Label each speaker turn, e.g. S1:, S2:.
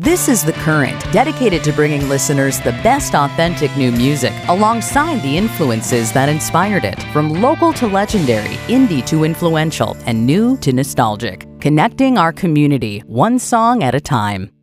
S1: This is The Current, dedicated to bringing listeners the best authentic new music alongside the influences that inspired it, from local to legendary, indie to influential, and new to nostalgic. Connecting our community, one song at a time.